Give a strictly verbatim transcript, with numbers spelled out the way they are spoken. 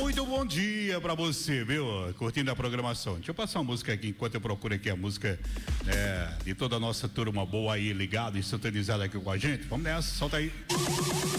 Muito bom dia pra você, viu? Curtindo a programação. Deixa eu passar uma música aqui enquanto eu procuro aqui a música é, de toda a nossa turma boa aí, ligado e sintonizada aqui com a gente. Vamos nessa, solta aí.